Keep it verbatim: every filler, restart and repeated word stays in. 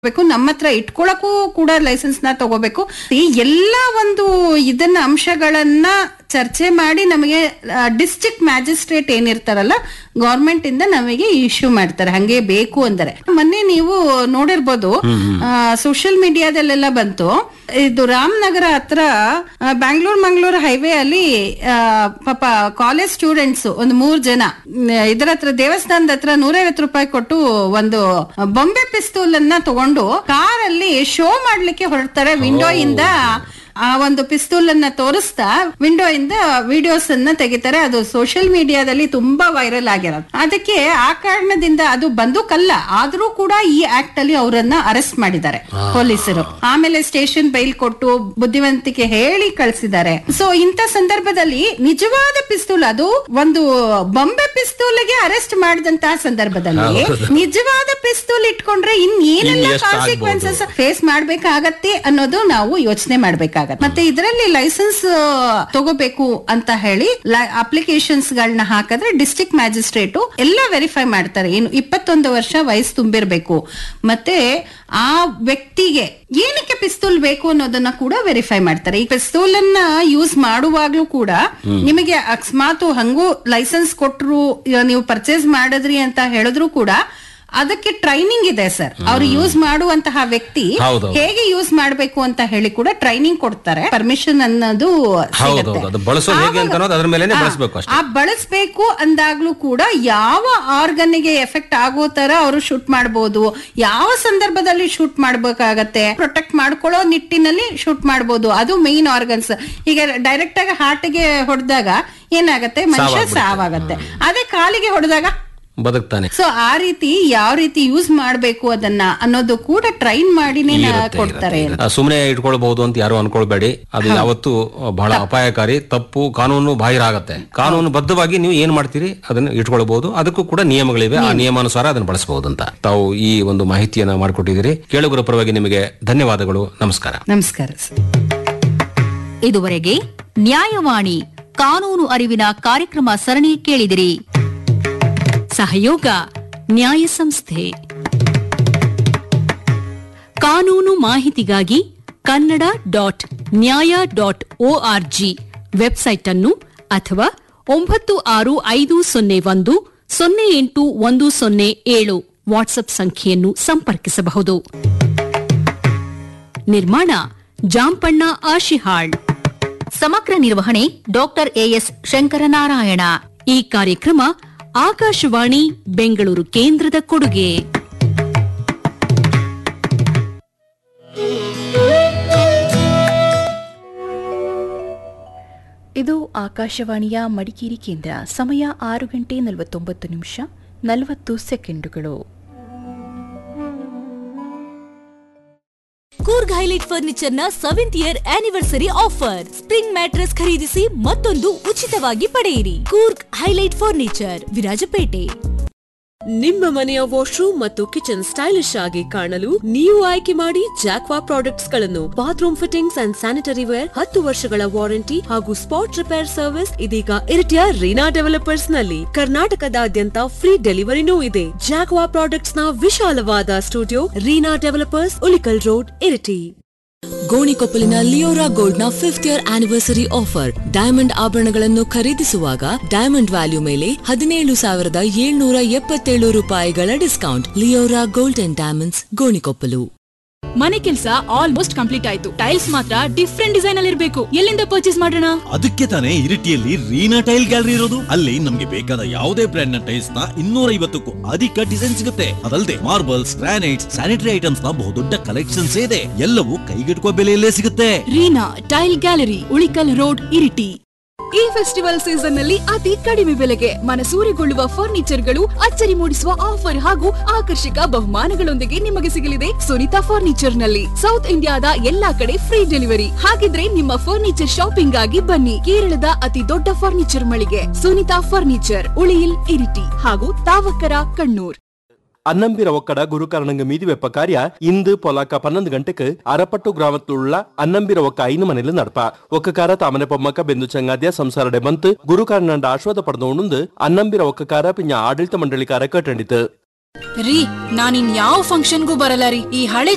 ಬೇಕು, ನಮ್ಮ ಹತ್ರ ಇಟ್ಕೊಳಕ್ಕೂ ಕೂಡ ಲೈಸೆನ್ಸ್ ನ ತಗೋಬೇಕು. ಈ ಎಲ್ಲಾ ಒಂದು ಇದನ್ನ ಅಂಶಗಳನ್ನ ಚರ್ಚೆ ಮಾಡಿ ನಮಗೆ ಡಿಸ್ಟ್ರಿಕ್ಟ್ ಮ್ಯಾಜಿಸ್ಟ್ರೇಟ್ ಏನಿರ್ತಾರಲ್ಲ ಗವರ್ಮೆಂಟ್ ಇಂದ ನಮಗೆ ಇಶ್ಯೂ ಮಾಡ್ತಾರೆ ಹಂಗೆ ಬೇಕು ಅಂದರೆ. ಮೊನ್ನೆ ನೀವು ನೋಡಿರ್ಬೋದು ಸೋಷಿಯಲ್ ಮೀಡಿಯಾದಲ್ಲೆಲ್ಲ ಬಂತು, ಇದು ರಾಮನಗರ ಹತ್ರ ಬ್ಯಾಂಗ್ಳೂರ್ ಮಂಗಳೂರು ಹೈವೇ ಅಲ್ಲಿ ಪಾಪ ಕಾಲೇಜ್ ಸ್ಟೂಡೆಂಟ್ಸ್ ಒಂದು ಮೂರ್ ಜನ ಇದರ ಹತ್ರ ದೇವಸ್ಥಾನದ ಹತ್ರ ನೂರೈವತ್ತು ರೂಪಾಯಿ ಕೊಟ್ಟು ಒಂದು ಬೊಂಬೆ ಪಿಸ್ತೂಲ್ ಅನ್ನ ತಗೊಂಡು ಕಾರಲ್ಲಿ ಶೋ ಮಾಡ್ಲಿಕ್ಕೆ ಹೊರಡ್ತಾರೆ. ವಿಂಡೋ ಇಂದ ಆ ಒಂದು ಪಿಸ್ತೂಲ್ ಅನ್ನ ತೋರಿಸ್ತಾ ವಿಂಡೋ ಇಂದ ವಿಡಿಯೋಸ್ ಅನ್ನ ತೆಗಿತಾರೆ. ಅದು ಸೋಷಿಯಲ್ ಮೀಡಿಯಾದಲ್ಲಿ ತುಂಬಾ ವೈರಲ್ ಆಗಿರೋದು. ಅದಕ್ಕೆ ಆ ಕಾರಣದಿಂದ ಅದು ಬಂದೂಕಲ್ಲ ಆದ್ರೂ ಕೂಡ ಈ ಆಕ್ಟ್ ಅಲ್ಲಿ ಅವರನ್ನ ಅರೆಸ್ಟ್ ಮಾಡಿದ್ದಾರೆ ಪೊಲೀಸರು. ಆಮೇಲೆ ಸ್ಟೇಷನ್ ಬೈಲ್ ಕೊಟ್ಟು ಬುದ್ಧಿವಂತಿಕೆ ಹೇಳಿ ಕಳಿಸಿದ್ದಾರೆ. ಸೊ ಇಂಥ ಸಂದರ್ಭದಲ್ಲಿ ನಿಜವಾದ ಪಿಸ್ತೂಲ್, ಅದು ಒಂದು ಬೊಂಬೆ ಪಿಸ್ತೂಲ್ಗೆ ಅರೆಸ್ಟ್ ಮಾಡಿದಂತಹ ಸಂದರ್ಭದಲ್ಲಿ ನಿಜವಾದ ಪಿಸ್ತೂಲ್ ಇಟ್ಕೊಂಡ್ರೆ ಇನ್ ಏನೆಲ್ಲ ಕಾನ್ಸಿಕ್ವೆನ್ಸಸ್ ಫೇಸ್ ಮಾಡ್ಬೇಕಾಗತ್ತೆ ಅನ್ನೋದು ನಾವು ಯೋಚನೆ ಮಾಡ್ಬೇಕಾಗತ್ತೆ. ಮತ್ತೆ ಇದರಲ್ಲಿ ಲೈಸೆನ್ಸ್ ತಗೋಬೇಕು ಅಂತ ಹೇಳಿ ಅಪ್ಲಿಕೇಶನ್ಸ್ ಗಳನ್ನ ಹಾಕಿದ್ರೆ ಡಿಸ್ಟ್ರಿಕ್ಟ್ ಮ್ಯಾಜಿಸ್ಟ್ರೇಟ್ ಎಲ್ಲ ವೆರಿಫೈ ಮಾಡ್ತಾರೆ. ಏನು ಇಪ್ಪತ್ತೊಂದು ವರ್ಷ ವಯಸ್ಸು ತುಂಬಿರ್ಬೇಕು, ಮತ್ತೆ ಆ ವ್ಯಕ್ತಿಗೆ ಏನಕ್ಕೆ ಪಿಸ್ತೂಲ್ ಬೇಕು ಅನ್ನೋದನ್ನ ಕೂಡ ವೆರಿಫೈ ಮಾಡ್ತಾರೆ. ಈ ಪಿಸ್ತೂಲ್ ಅನ್ನ ಯೂಸ್ ಮಾಡುವಾಗ್ಲೂ ಕೂಡ ನಿಮಗೆ ಅಕಸ್ಮಾತ್ ಹಂಗೂ ಲೈಸೆನ್ಸ್ ಕೊಟ್ರು ನೀವು ಪರ್ಚೇಸ್ ಮಾಡಿದ್ರಿ ಅಂತ ಹೇಳಿದ್ರು ಕೂಡ ಅದಕ್ಕೆ ಟ್ರೈನಿಂಗ್ ಇದೆ ಸರ್. ಅವ್ರು ಯೂಸ್ ಮಾಡುವಂತಹ ವ್ಯಕ್ತಿ ಹೇಗೆ ಯೂಸ್ ಮಾಡಬೇಕು ಅಂತ ಹೇಳಿ ಕೂಡ ಟ್ರೈನಿಂಗ್ ಕೊಡ್ತಾರೆ. ಪರ್ಮಿಷನ್ ಅನ್ನೋದು ಆ ಬಳಸಬೇಕು ಅಂದಾಗ್ಲೂ ಕೂಡ ಯಾವ ಆರ್ಗನ್ ಗೆ ಎಫೆಕ್ಟ್ ಆಗೋ ತರ ಅವರು ಶೂಟ್ ಮಾಡಬಹುದು, ಯಾವ ಸಂದರ್ಭದಲ್ಲಿ ಶೂಟ್ ಮಾಡ್ಬೇಕಾಗತ್ತೆ, ಪ್ರೊಟೆಕ್ಟ್ ಮಾಡ್ಕೊಳ್ಳೋ ನಿಟ್ಟಿನಲ್ಲಿ ಶೂಟ್ ಮಾಡಬಹುದು. ಅದು ಮೇನ್ ಆರ್ಗನ್ಸ್. ಈಗ ಡೈರೆಕ್ಟ್ ಆಗಿ ಹಾರ್ಟ್ ಗೆ ಹೊಡೆದಾಗ ಏನಾಗತ್ತೆ, ಮನುಷ್ಯ ಸಾವಾಗತ್ತೆ. ಅದೇ ಕಾಲಿಗೆ ಹೊಡೆದಾಗ ಬದುಕ್ತಾನೆ. ಸೊ ಆ ರೀತಿ ಯಾವ ರೀತಿ ಯೂಸ್ ಮಾಡಬೇಕು ಅದನ್ನ ಅನ್ನೋದು ಕೂಡ ಟ್ರೈನ್ ಮಾಡಿನೇ ಕೊಡ್ತಾರೆ. ಸುಮ್ಮನೆ ಇಟ್ಕೊಳ್ಬಹುದು ಅಂತ ಯಾರು ಅನ್ಕೊಳ್ಬೇಡಿ. ಅದು ಯಾವತ್ತು ಬಹಳ ಅಪಾಯಕಾರಿ, ತಪ್ಪು, ಕಾನೂನು ಬಾಹಿರ ಆಗತ್ತೆ. ಕಾನೂನು ಬದ್ಧವಾಗಿ ನೀವು ಏನ್ ಮಾಡ್ತೀರಿ ಅದನ್ನ ಇಟ್ಕೊಳ್ಬಹುದು. ಅದಕ್ಕೂ ಕೂಡ ನಿಯಮಗಳಿವೆ, ಆ ನಿಯಮಾನುಸಾರ ಅದನ್ನ ಬಳಸಬಹುದು ಅಂತ ತಾವು ಈ ಒಂದು ಮಾಹಿತಿಯನ್ನ ಮಾಡಿಕೊಟ್ಟಿದ್ದೀರಿ. ಕೇಳುಗರ ಪರವಾಗಿ ನಿಮಗೆ ಧನ್ಯವಾದಗಳು. ನಮಸ್ಕಾರ. ನಮಸ್ಕಾರ. ಇದುವರೆಗೆ ನ್ಯಾಯವಾಣಿ ಕಾನೂನು ಅರಿವಿನ ಕಾರ್ಯಕ್ರಮ ಸರಣಿ ಕೇಳಿದಿರಿ. ಸಹಯೋಗ ನ್ಯಾಯ ಸಂಸ್ಥೆ. ಕಾನೂನು ಮಾಹಿತಿಗಾಗಿ ಕನ್ನಡ ಡಾಟ್ ನ್ಯಾಯ ಡಾಟ್ ಒಆರ್ಜಿ ವೆಬ್ಸೈಟ್ ಅನ್ನು ಅಥವಾ ಒಂಬತ್ತು ಆರು ಐದು ಸೊನ್ನೆ ಒಂದು ಸೊನ್ನೆ ಎಂಟು ಒಂದು ಸೊನ್ನೆ ಏಳು ವಾಟ್ಸ್ಆಪ್ ಸಂಖ್ಯೆಯನ್ನು ಸಂಪರ್ಕಿಸಬಹುದು. ನಿರ್ಮಾಣ ಜಾಂಪಣ್ಣ ಆಶಿಹಾಳ್. ಸಮಗ್ರ ನಿರ್ವಹಣೆ ಡಾಕ್ಟರ್ ಎಎಸ್ ಶಂಕರನಾರಾಯಣ. ಈ ಕಾರ್ಯಕ್ರಮ ಆಕಾಶವಾಣಿ ಬೆಂಗಳೂರು ಕೇಂದ್ರದ ಕೊಡುಗೆ. ಇದು ಆಕಾಶವಾಣಿಯ ಮಡಿಕೇರಿ ಕೇಂದ್ರ. ಸಮಯ ಆರು ಗಂಟೆ ನಲವತ್ತೊಂಬತ್ತು ನಿಮಿಷ ನಲವತ್ತು ಸೆಕೆಂಡುಗಳು. ಕೂರ್ಗ್ ಹೈಲೈಟ್ ಫರ್ನಿಚರ್ ನ seventh year anniversary offer. Spring mattress ಖರೀದಿಸಿ ಮತ್ತೊಂದು ಉಚಿತವಾಗಿ ಪಡೆಯಿರಿ. Coorg highlight furniture, Virajpet. ನಿಮ್ಮ ಮನೆಯ ವಾಶ್ರೂಮ್ ಮತ್ತು ಕಿಚನ್ ಸ್ಟೈಲಿಶ್ ಆಗಿ ಕಾಣಲು ನೀವು ಆಯ್ಕೆ ಮಾಡಿ ಜಾಕ್ವಾ ಪ್ರಾಡಕ್ಟ್ಸ್ ಗಳನ್ನು. Bathroom fittings and sanitary wear, ಹತ್ತು ವರ್ಷಗಳ ವಾರಂಟಿ ಹಾಗೂ ಸ್ಪಾಟ್ ರಿಪೇರ್ ಸರ್ವಿಸ್ ಇದೀಗ ಇರಿಟಿಯ ರೀನಾ ಡೆವಲಪರ್ಸ್ ನಲ್ಲಿ. ಕರ್ನಾಟಕದಾದ್ಯಂತ ಫ್ರೀ ಡೆಲಿವರಿನೂ ಇದೆ. ಜಾಕ್ವಾ ಪ್ರಾಡಕ್ಟ್ಸ್ ನ ವಿಶಾಲವಾದ studio, Reena developers, Ulikkal road, Iritty. ಗೋಣಿಕೊಪ್ಪಲಿನ Leora gold ನ fifth year anniversary offer. Diamond ಆಭರಣಗಳನ್ನು ಖರೀದಿಸುವಾಗ ಡೈಮಂಡ್ ವ್ಯಾಲ್ಯೂ ಮೇಲೆ ಹದಿನೇಳು ಸಾವಿರದ ಏಳ್ನೂರ ಎಪ್ಪತ್ತೇಳು ರೂಪಾಯಿಗಳ discount. Leora gold and diamonds, Gonikoppal. ಮನೆ ಕೆಲಸ ಆಲ್ಮೋಸ್ಟ್ ಕಂಪ್ಲೀಟ್ ಆಯ್ತು. ಟೈಲ್ಸ್ ಮಾತ್ರ ಡಿಫ್ರೆಂಟ್ ಡಿಸೈನ್ ಅಲ್ಲಿ ಇರಬೇಕು. ಎಲ್ಲಿಂದ ಪರ್ಚೇಸ್ ಮಾಡೋಣ? ಅದಕ್ಕೆ ತಾನೇ ಇರಿಟಿಯಲ್ಲಿ ರೀನಾ ಟೈಲ್ ಗ್ಯಾಲರಿ ಇರೋದು. ಅಲ್ಲಿ ನಮ್ಗೆ ಬೇಕಾದ ಯಾವುದೇ ಬ್ರ್ಯಾಂಡ್ ನ ಟೈಲ್ಸ್ ನ ಇನ್ನೂರ ಐವತ್ತಕ್ಕೂ ಅಧಿಕ ಡಿಸೈನ್ ಸಿಗುತ್ತೆ. ಅದಲ್ಲದೆ ಮಾರ್ಬಲ್ಸ್, ಗ್ರಾನೈಟ್ಸ್, ಸ್ಯಾನಿಟರಿ ಐಟಮ್ಸ್ ನ ಬಹುದೊಡ್ಡ ಕಲೆಕ್ಷನ್ಸ್ ಇದೆ. ಎಲ್ಲವೂ ಕೈಗೆಟುಕುವ ಬೆಲೆಯಲ್ಲೇ ಸಿಗುತ್ತೆ. Reena tail gallery, Ulikkal road, Iritty. ಈ ಫೆಸ್ಟಿವಲ್ ಸೀಸನ್ ನಲ್ಲಿ ಅತಿ ಕಡಿಮೆ ಬೆಲೆಗೆ ಮನಸೂರೆಗೊಳ್ಳುವ ಫರ್ನಿಚರ್ ಗಳು, ಅಚ್ಚರಿ ಮೂಡಿಸುವ ಆಫರ್ ಹಾಗೂ ಆಕರ್ಷಕ ಬಹುಮಾನಗಳೊಂದಿಗೆ ನಿಮಗೆ ಸಿಗಲಿದೆ ಸುನಿತಾ ಫರ್ನಿಚರ್ ನಲ್ಲಿ. ಸೌತ್ ಇಂಡಿಯಾದ ಎಲ್ಲಾ ಕಡೆ ಫ್ರೀ ಡೆಲಿವರಿ. ಹಾಗಿದ್ರೆ ನಿಮ್ಮ ಫರ್ನಿಚರ್ ಶಾಪಿಂಗ್ ಆಗಿ ಬನ್ನಿ. ಕೇರಳದ ಅತಿ ದೊಡ್ಡ ಫರ್ನಿಚರ್ ಮಳಿಗೆ ಸುನಿತಾ ಫರ್ನಿಚರ್, ಉಳಿಯಿಲ್, ಇರಿಟಿ ಹಾಗೂ ತಾವಕ್ಕರ, ಕಣ್ಣೂರ್. അന്നമ്പിര ഒക്കട ഗുരുകാരണങ്ക മീതി വെപ്പ കാര്യ ഇന്ന് പൊലാക്ക പന്ത്രണ്ട് ഗಂಟೆക്ക് അരപ്പട്ടു ഗ്രാമത്തിലുള്ള അന്നമ്പിര ഒക്ക ಐನು ಮನೆಯಲ್ಲಿ ನಡಪ ಒಕ್ಕಕಾರ ತಾಮನೆ ಪೊಮ್ಮಕ್ಕ ಬೆಂದು ಚಂಗಾದ್ಯ ಸಂಸಾರಡೆ ಬಂತು ಗುರುಕಾರಣಂಡ ಆಶ್ವಾದ ಪಡೆದೋಣುಂದು ಅನ್ನಂಬಿರ ಒಕ್ಕಕಾರ ಪಿಂಜ ಆಡಳಿತ ಮಂಡಳಿಕಾರ ಕಟ್ಟಂಡಿತು. ರೀ ನಾನಿನ್ ಯಾವ ಫಂಕ್ಷನ್ಗೂ ಬರಲ್ಲ ರೀ. ಈ ಹಳೆ